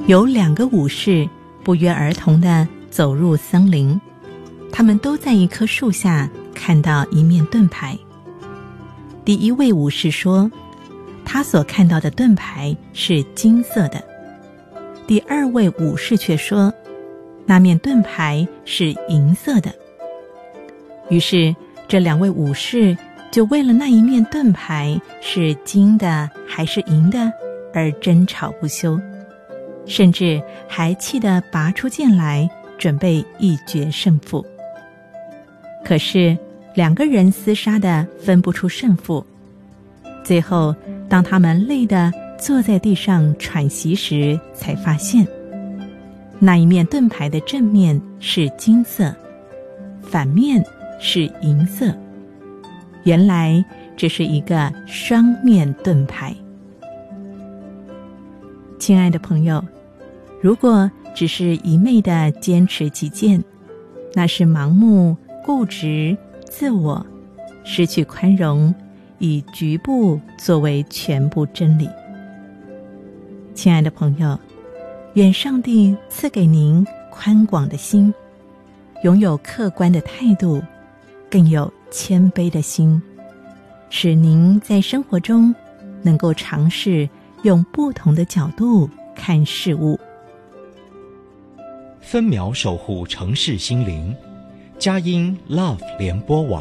有2个武士不约而同地走入森林，他们都在一棵树下看到一面盾牌。第一位武士说，他所看到的盾牌是金色的。第2位武士却说，那面盾牌是银色的。于是这2位武士就为了那一面盾牌是金的还是银的而争吵不休，甚至还气得拔出剑来，准备一决胜负。可是2个人厮杀的分不出胜负，最后当他们累得坐在地上喘息时，才发现那一面盾牌的正面是金色，反面是银色。原来这是一个双面盾牌。亲爱的朋友，如果只是一昧的坚持己见，那是盲目、固执、自我，失去宽容，以局部作为全部真理。亲爱的朋友，愿上帝赐给您宽广的心，拥有客观的态度，更有谦卑的心，使您在生活中能够尝试用不同的角度看事物。 分秒守护城市心灵，佳音 Love 联播网。